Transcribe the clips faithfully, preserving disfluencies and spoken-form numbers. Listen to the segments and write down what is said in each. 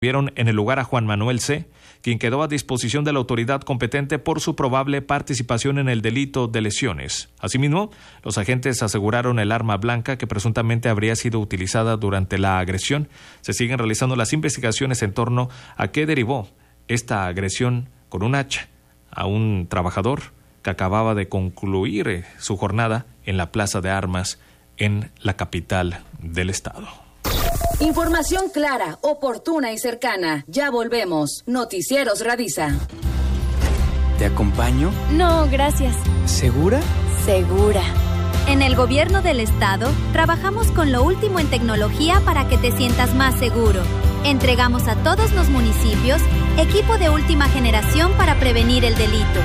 Vieron en el lugar a Juan Manuel C., quien quedó a disposición de la autoridad competente por su probable participación en el delito de lesiones. Asimismo, los agentes aseguraron el arma blanca que presuntamente habría sido utilizada durante la agresión. Se siguen realizando las investigaciones en torno a qué derivó esta agresión con un hacha a un trabajador que acababa de concluir eh, su jornada en la Plaza de Armas en la capital del estado. Información clara, oportuna y cercana. Ya volvemos. Noticieros Radisa. ¿Te acompaño? No, gracias. ¿Segura? Segura. En el gobierno del estado, trabajamos con lo último en tecnología para que te sientas más seguro. Entregamos a todos los municipios equipo de última generación para prevenir el delito.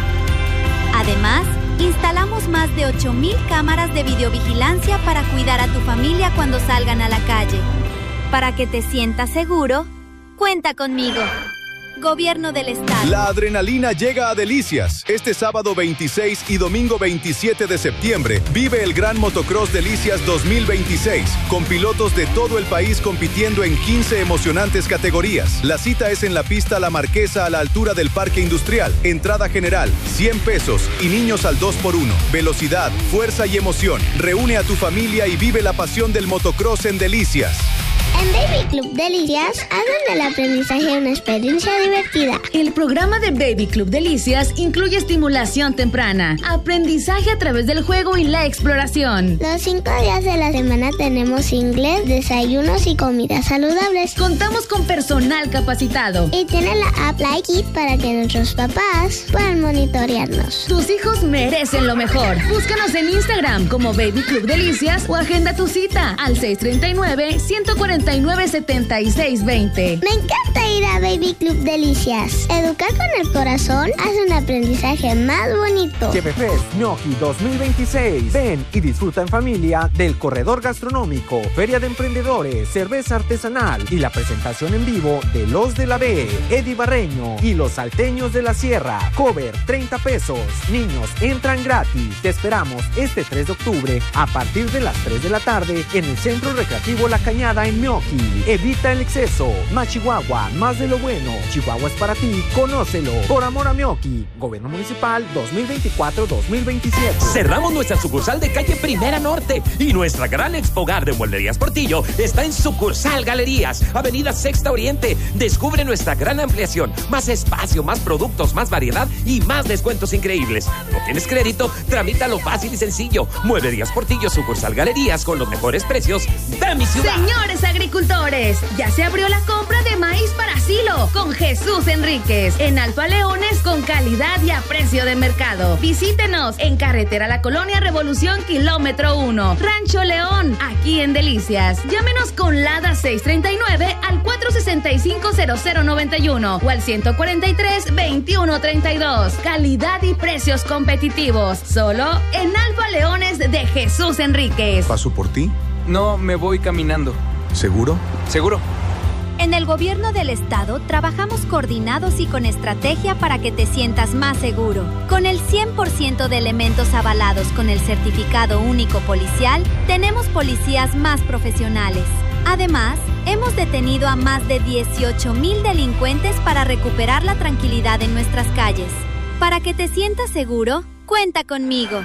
Además, instalamos más de ocho mil cámaras de videovigilancia para cuidar a tu familia cuando salgan a la calle. Para que te sientas seguro, cuenta conmigo. Gobierno del Estado. La adrenalina llega a Delicias. Este sábado veintiséis y domingo veintisiete de septiembre vive el Gran Motocross Delicias dos mil veintiséis, con pilotos de todo el país compitiendo en quince emocionantes categorías. La cita es en la pista La Marquesa a la altura del Parque Industrial. Entrada general, cien pesos y niños al dos por uno. Velocidad, fuerza y emoción. Reúne a tu familia y vive la pasión del motocross en Delicias. En Baby Club Delicias, hagan del aprendizaje una experiencia divertida. El programa de Baby Club Delicias incluye estimulación temprana, aprendizaje a través del juego y la exploración. Los cinco días de la semana tenemos inglés, desayunos y comidas saludables. Contamos con personal capacitado. Y tiene la app Like It para que nuestros papás puedan monitorearnos. Tus hijos merecen lo mejor. Búscanos en Instagram como Baby Club Delicias o agenda tu cita al seis tres nueve, uno cuatro nueve, siete seis dos cero. Me encanta ir a Baby Club Delicias. Educar con el corazón hace un aprendizaje más bonito. Chefefest Gnocchi dos mil veintiséis. Ven y disfruta en familia del corredor gastronómico, feria de emprendedores, cerveza artesanal y la presentación en vivo de Los de la B, Eddie Barreño y los salteños de la sierra. Cover treinta pesos. Niños entran gratis. Te esperamos este tres de octubre a partir de las tres de la tarde en el Centro Recreativo La Cañada en Gnocchi. Evita el exceso. Más Chihuahua, más de lo bueno. Chihuahua es para ti, conócelo. Por amor a Gnocchi. Gobierno Municipal dos mil veinticuatro dos mil veintisiete. Cerramos nuestra sucursal de calle Primera Norte y nuestra gran expogar de Mueblerías Portillo está en sucursal Galerías, Avenida Sexta Oriente. Descubre nuestra gran ampliación, más espacio, más productos, más variedad y más descuentos increíbles. ¿No tienes crédito? Tramítalo fácil y sencillo. Mueblerías Portillo, sucursal Galerías, con los mejores precios de mi ciudad. Señores agricultores, ya se abrió la compra de maíz para silo con Jesús Enríquez en Alfa Leones, con calidad y a precio de mercado. Visítenos en Carretera La Colonia Revolución kilómetro uno, Rancho León, aquí en Delicias. Llámenos con Lada seis tres nueve al cuatro seis cinco cero cero nueve uno o al ciento cuarenta y tres, veintiuno treinta y dos. Calidad y precios competitivos, solo en Alfa Leones de Jesús Enríquez. ¿Paso por ti? No, me voy caminando. ¿Seguro? ¿Seguro? En el gobierno del estado trabajamos coordinados y con estrategia para que te sientas más seguro. Con el cien por ciento de elementos avalados con el certificado único policial, tenemos policías más profesionales. Además, hemos detenido a más de dieciocho mil delincuentes para recuperar la tranquilidad en nuestras calles. Para que te sientas seguro, cuenta conmigo.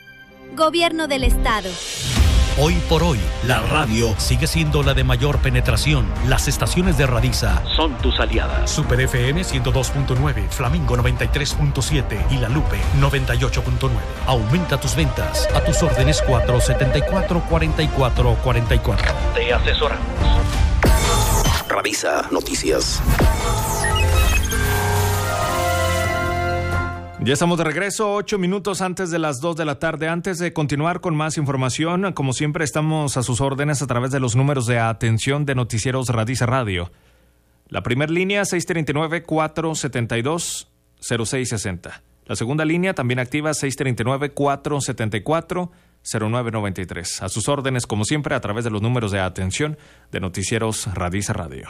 Gobierno del Estado. Hoy por hoy, la radio sigue siendo la de mayor penetración. Las estaciones de Radisa son tus aliadas. Super F M ciento dos punto nueve, Flamingo noventa y tres punto siete y La Lupe noventa y ocho punto nueve. Aumenta tus ventas. A tus órdenes cuatro setenta y cuatro, cuarenta y cuatro cuarenta y cuatro. Te asesoramos. Radisa Noticias. Ya estamos de regreso, ocho minutos antes de las dos de la tarde. Antes de continuar con más información, como siempre estamos a sus órdenes a través de los números de atención de Noticieros Radisa Radio. La primera línea, seis tres nueve, cuatro siete dos, cero seis seis cero. La segunda línea, también activa, seis tres nueve, cuatro siete cuatro, cero nueve nueve tres. A sus órdenes, como siempre, a través de los números de atención de Noticieros Radisa Radio.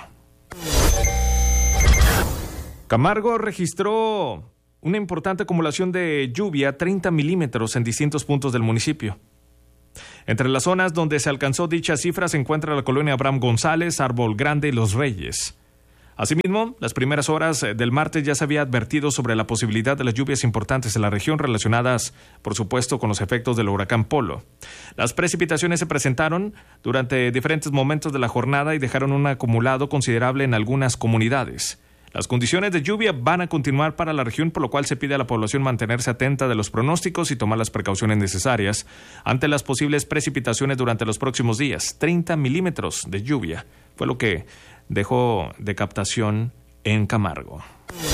Camargo registró una importante acumulación de lluvia, treinta milímetros en distintos puntos del municipio. Entre las zonas donde se alcanzó dicha cifra se encuentra la colonia Abraham González, Árbol Grande y Los Reyes. Asimismo, las primeras horas del martes ya se había advertido sobre la posibilidad de las lluvias importantes en la región relacionadas, por supuesto, con los efectos del huracán Polo. Las precipitaciones se presentaron durante diferentes momentos de la jornada y dejaron un acumulado considerable en algunas comunidades. Las condiciones de lluvia van a continuar para la región, por lo cual se pide a la población mantenerse atenta de los pronósticos y tomar las precauciones necesarias ante las posibles precipitaciones durante los próximos días. treinta milímetros de lluvia fue lo que dejó de captación en Camargo.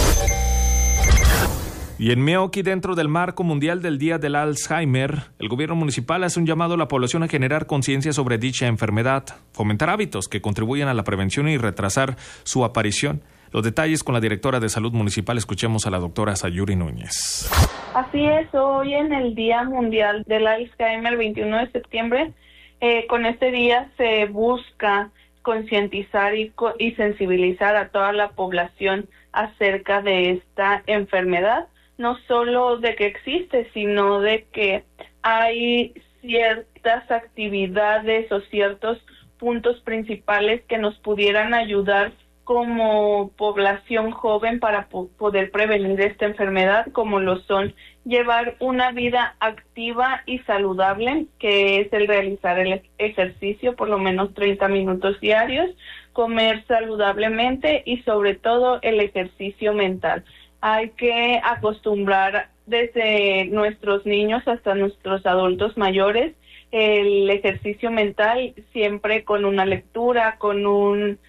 Y en Meoqui, dentro del marco mundial del Día del Alzheimer, el gobierno municipal hace un llamado a la población a generar conciencia sobre dicha enfermedad, fomentar hábitos que contribuyan a la prevención y retrasar su aparición. Los detalles con la directora de Salud Municipal. Escuchemos a la doctora Sayuri Núñez. Así es, hoy en el Día Mundial del Alzheimer, veintiuno de septiembre, eh, con este día se busca concientizar y, y sensibilizar a toda la población acerca de esta enfermedad, no solo de que existe, sino de que hay ciertas actividades o ciertos puntos principales que nos pudieran ayudar como población joven para po- poder prevenir esta enfermedad, como lo son llevar una vida activa y saludable, que es el realizar el ejercicio por lo menos treinta minutos diarios, comer saludablemente y sobre todo el ejercicio mental. Hay que acostumbrar desde nuestros niños hasta nuestros adultos mayores el ejercicio mental, siempre con una lectura, con un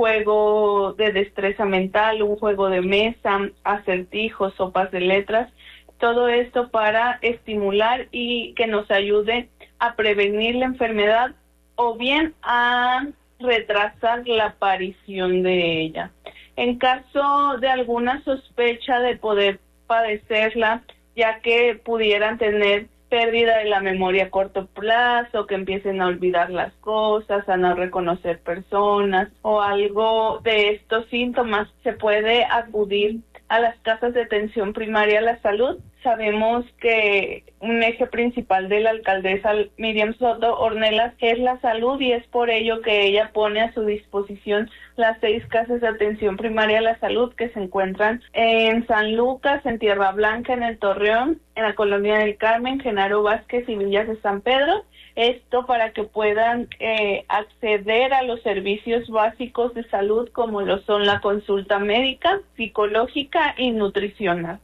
juego de destreza mental, un juego de mesa, acertijos, sopas de letras, todo esto para estimular y que nos ayude a prevenir la enfermedad o bien a retrasar la aparición de ella. En caso de alguna sospecha de poder padecerla, ya que pudieran tener pérdida de la memoria a corto plazo, que empiecen a olvidar las cosas, a no reconocer personas o algo de estos síntomas, se puede acudir a las casas de atención primaria a la salud. Sabemos que un eje principal de la alcaldesa Miriam Soto Ornelas es la salud y es por ello que ella pone a su disposición las seis casas de atención primaria a la salud que se encuentran en San Lucas, en Tierra Blanca, en el Torreón, en la Colonia del Carmen, Genaro Vázquez y Villas de San Pedro. Esto para que puedan eh, acceder a los servicios básicos de salud como lo son la consulta médica, psicológica y nutricional.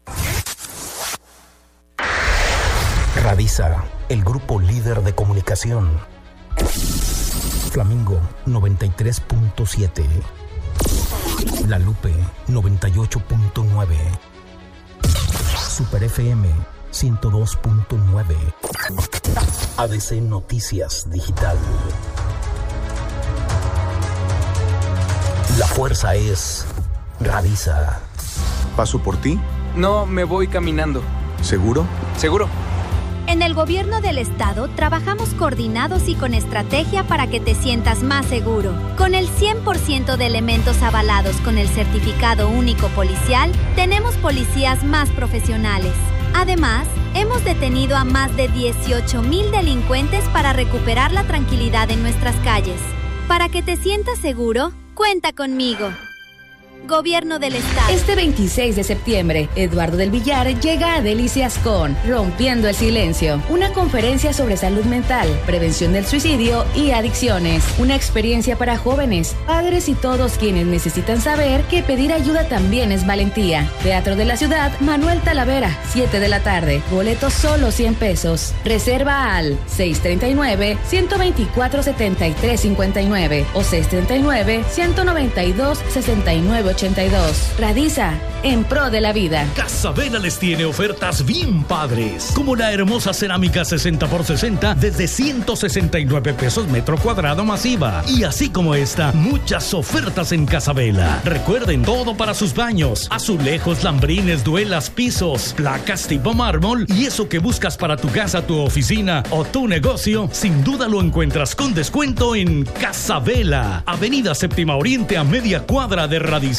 Radisa, el grupo líder de comunicación. Flamingo noventa y tres punto siete. La Lupe noventa y ocho punto nueve. Super F M ciento dos punto nueve. A D C Noticias Digital. La fuerza es Radisa. ¿Paso por ti? No, me voy caminando. ¿Seguro? ¿Seguro? En el gobierno del estado trabajamos coordinados y con estrategia para que te sientas más seguro. Con el cien por ciento de elementos avalados con el certificado único policial, tenemos policías más profesionales. Además, hemos detenido a más de dieciocho mil delincuentes para recuperar la tranquilidad en nuestras calles. Para que te sientas seguro, cuenta conmigo. Gobierno del Estado. Este veintiséis de septiembre, Eduardo del Villar llega a Delicias con Rompiendo el Silencio, una conferencia sobre salud mental, prevención del suicidio y adicciones. Una experiencia para jóvenes, padres y todos quienes necesitan saber que pedir ayuda también es valentía. Teatro de la Ciudad, Manuel Talavera, siete de la tarde. Boletos solo cien pesos. Reserva al seis treinta y nueve, ciento veinticuatro, setenta y tres cincuenta y nueve o seis treinta y nueve, ciento noventa y dos, sesenta y nueve ochenta y dos. Radisa, en pro de la vida. Casabela les tiene ofertas bien padres, como la hermosa cerámica sesenta por sesenta desde ciento sesenta y nueve pesos metro cuadrado masiva. Y así como esta, muchas ofertas en Casabela. Recuerden, todo para sus baños: azulejos, lambrines, duelas, pisos, placas tipo mármol, y eso que buscas para tu casa, tu oficina o tu negocio, sin duda lo encuentras con descuento en Casabela, Avenida Séptima Oriente, a media cuadra de Radisa.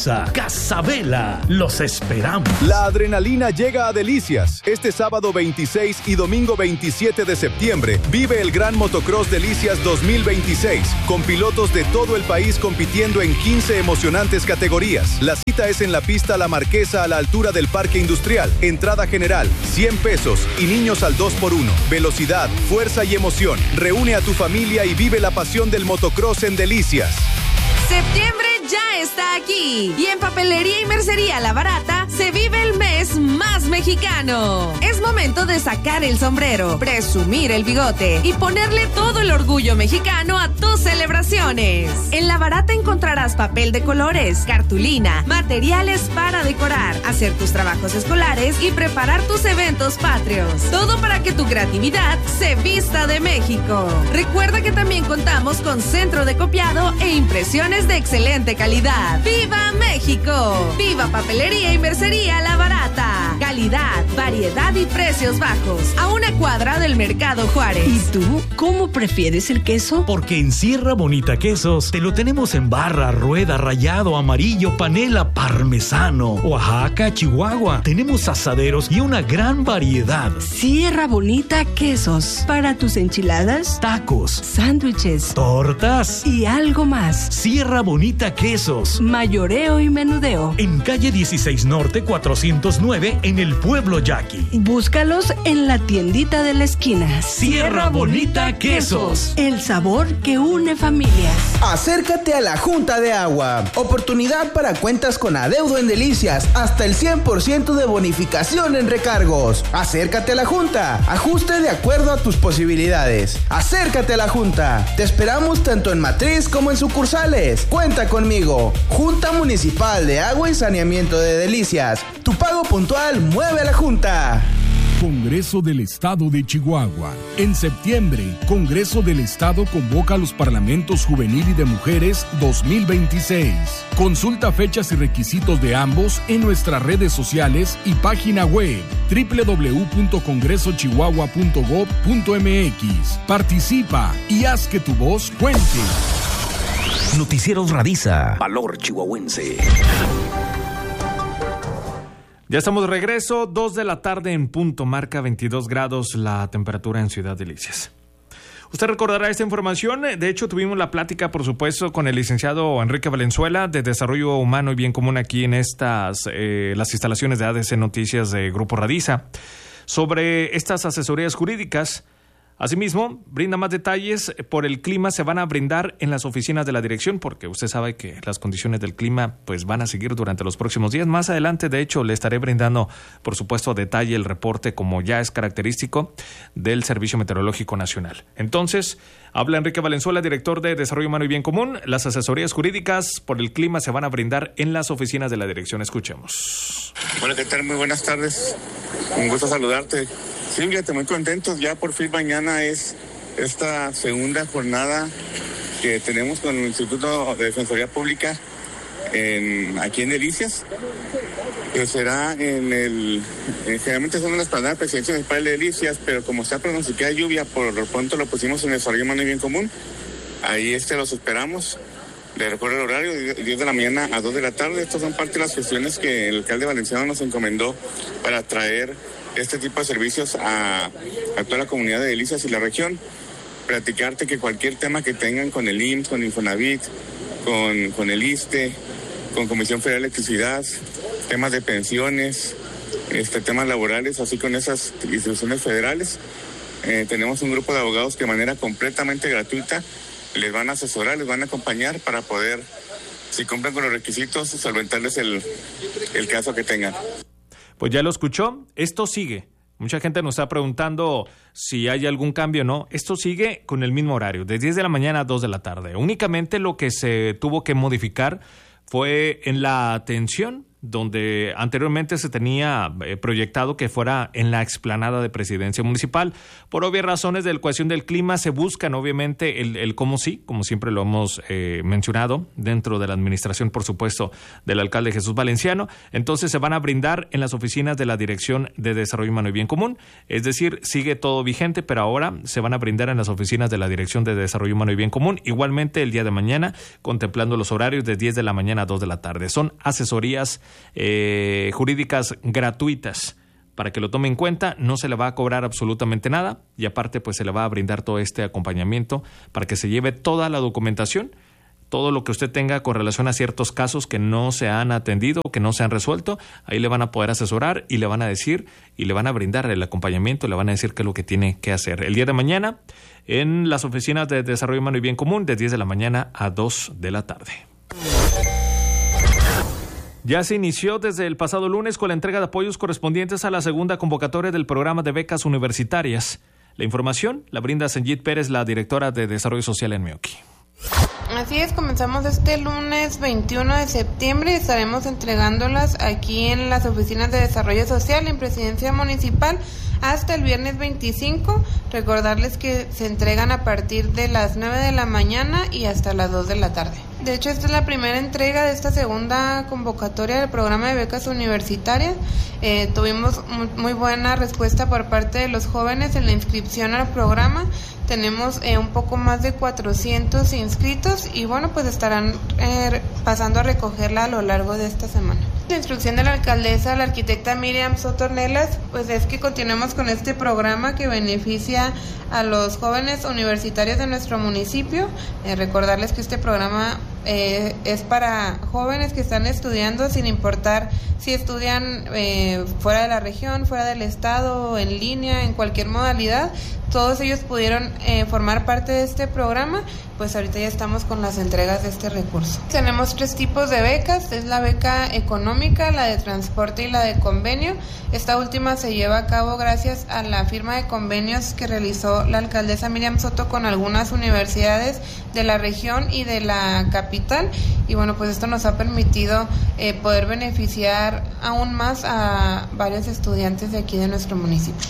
Radiza, Casabela. Los esperamos. La adrenalina llega a Delicias. Este sábado veintiséis y domingo veintisiete de septiembre vive el Gran Motocross Delicias dos mil veintiséis, con pilotos de todo el país compitiendo en quince emocionantes categorías. La cita es en la pista La Marquesa a la altura del Parque Industrial. Entrada general, cien pesos y niños al dos por uno. Velocidad, fuerza y emoción. Reúne a tu familia y vive la pasión del motocross en Delicias. Septiembre ya está aquí y en Papelería y Mercería La Barata se vive el mes más mexicano. Es momento de sacar el sombrero, presumir el bigote y ponerle todo el orgullo mexicano a tus celebraciones. En La Barata encontrarás papel de colores, cartulina, materiales para decorar, hacer tus trabajos escolares y preparar tus eventos patrios. Todo para que tu creatividad se vista de México. Recuerda que también contamos con centro de copiado e impresiones de excelente calidad. ¡Viva México! ¡Viva Papelería y Mercería La Barata! Calidad, variedad y precios bajos. A una cuadra del Mercado Juárez. ¿Y tú cómo prefieres el queso? Porque en Sierra Bonita Quesos te lo tenemos en barra, rueda, rallado, amarillo, panela, parmesano, Oaxaca, Chihuahua. Tenemos asaderos y una gran variedad. Sierra Bonita Quesos. Para tus enchiladas, tacos, sándwiches, tortas y algo más. Sierra Bonita Quesos. Mayoreo y menudeo. En calle dieciséis Norte cuatrocientos nueve en el pueblo Yaqui. Búscalos en la tiendita de la esquina. Sierra Bonita Quesos. El sabor que une familias. Acércate a la Junta de Agua. Oportunidad para cuentas con adeudo en Delicias. Hasta el cien por ciento de bonificación en recargos. Acércate a la Junta. Ajuste de acuerdo a tus posibilidades. Acércate a la Junta. Te esperamos tanto en matriz como en sucursales. Cuenta conmigo. Junta Municipal de Agua y Saneamiento de Delicias. Tu pago puntual mueve a la Junta. Congreso del Estado de Chihuahua. En septiembre, Congreso del Estado convoca a los Parlamentos Juvenil y de Mujeres dos mil veintiséis. Consulta fechas y requisitos de ambos en nuestras redes sociales y página web doble u doble u doble u punto congreso chihuahua punto gob punto eme equis. Participa y haz que tu voz cuente. Noticieros Radiza. Valor chihuahuense. Ya estamos de regreso, dos de la tarde en punto, marca veintidós grados la temperatura en Ciudad Delicias. Usted recordará esta información, de hecho tuvimos la plática, por supuesto, con el licenciado Enrique Valenzuela de Desarrollo Humano y Bien Común aquí en estas, eh, las instalaciones de A D C Noticias de Grupo Radiza, sobre estas asesorías jurídicas. Asimismo, brinda más detalles por el clima, se van a brindar en las oficinas de la dirección, porque usted sabe que las condiciones del clima pues van a seguir durante los próximos días. Más adelante, de hecho, le estaré brindando, por supuesto, a detalle el reporte, como ya es característico, del Servicio Meteorológico Nacional. Entonces, habla Enrique Valenzuela, director de Desarrollo Humano y Bien Común. Las asesorías jurídicas por el clima se van a brindar en las oficinas de la dirección. Escuchemos. Hola, ¿qué tal? Muy buenas tardes. Un gusto saludarte. Sí, fíjate, muy contentos. Ya por fin mañana es esta segunda jornada que tenemos con el Instituto de Defensoría Pública en, aquí en Delicias, que será en el, eh, generalmente son en la esplanada presidencia municipal de Delicias, pero como está pronosticada lluvia, por lo pronto lo pusimos en el Desarrollo Humano y Bien Común. Ahí este los esperamos. Le recuerdo el horario, diez de la mañana a dos de la tarde. Estas son parte de las gestiones que el alcalde Valenciano nos encomendó para traer este tipo de servicios a, a toda la comunidad de Delicias y la región. Platicarte que cualquier tema que tengan con el I M S S, con Infonavit, con, con el ISSSTE, con Comisión Federal de Electricidad, temas de pensiones, este, temas laborales, así con esas instituciones federales. Eh, tenemos un grupo de abogados que de manera completamente gratuita les van a asesorar, les van a acompañar para poder, si cumplen con los requisitos, solventarles el, el caso que tengan. Pues ya lo escuchó, esto sigue. Mucha gente nos está preguntando si hay algún cambio o no. Esto sigue con el mismo horario, de diez de la mañana a dos de la tarde. Únicamente lo que se tuvo que modificar fue en la atención donde anteriormente se tenía eh, proyectado que fuera en la explanada de Presidencia Municipal. Por obvias razones de la ecuación del clima se buscan obviamente el, el cómo sí, como siempre lo hemos eh, mencionado, dentro de la administración, por supuesto, del alcalde Jesús Valenciano. Entonces se van a brindar en las oficinas de la Dirección de Desarrollo Humano y Bien Común, es decir, sigue todo vigente, pero ahora se van a brindar en las oficinas de la Dirección de Desarrollo Humano y Bien Común, igualmente el día de mañana, contemplando los horarios de diez de la mañana a dos de la tarde. Son asesorías eh, jurídicas gratuitas. Para que lo tome en cuenta, no se le va a cobrar absolutamente nada y aparte pues se le va a brindar todo este acompañamiento para que se lleve toda la documentación, todo lo que usted tenga con relación a ciertos casos que no se han atendido, que no se han resuelto, ahí le van a poder asesorar y le van a decir y le van a brindar el acompañamiento, le van a decir qué es lo que tiene que hacer. El día de mañana en las oficinas de Desarrollo Humano y Bien Común de diez de la mañana a dos de la tarde. Ya se inició desde el pasado lunes con la entrega de apoyos correspondientes a la segunda convocatoria del programa de becas universitarias. La información la brinda Senjit Pérez, la directora de Desarrollo Social en Meoqui. Así es, comenzamos este lunes veintiuno de septiembre y estaremos entregándolas aquí en las oficinas de Desarrollo Social en Presidencia Municipal hasta el viernes veinticinco. Recordarles que se entregan a partir de las nueve de la mañana y hasta las dos de la tarde. De hecho, esta es la primera entrega de esta segunda convocatoria del programa de becas universitarias. Eh, tuvimos muy, muy buena respuesta por parte de los jóvenes en la inscripción al programa. Tenemos eh, un poco más de cuatrocientos inscritos y bueno, pues estarán eh, pasando a recogerla a lo largo de esta semana. La instrucción de la alcaldesa, la arquitecta Miriam Soto Ornelas, pues es que continuemos con este programa que beneficia a los jóvenes universitarios de nuestro municipio. Eh, recordarles que este programa eh, es para jóvenes que están estudiando sin importar si estudian eh, fuera de la región, fuera del estado, en línea, en cualquier modalidad. Todos ellos pudieron eh, formar parte de este programa, pues ahorita ya estamos con las entregas de este recurso. Tenemos tres tipos de becas, es la beca económica, la de transporte y la de convenio. Esta última se lleva a cabo gracias a la firma de convenios que realizó la alcaldesa Miriam Soto con algunas universidades de la región y de la capital. Y bueno, pues esto nos ha permitido eh, poder beneficiar aún más a varios estudiantes de aquí de nuestro municipio.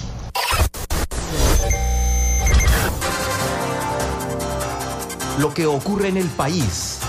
Lo que ocurre en el país